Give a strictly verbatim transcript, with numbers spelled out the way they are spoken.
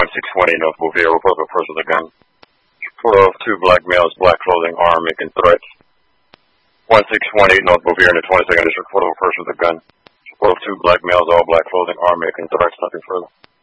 six one eight North Bouvier, report of a person with a gun. Report of two black males, black clothing, armed, making threats. one six one eight North Bouvier in the twenty-second district, report of a person with a gun. Report of two black males, all black clothing, armed, making threats, nothing further.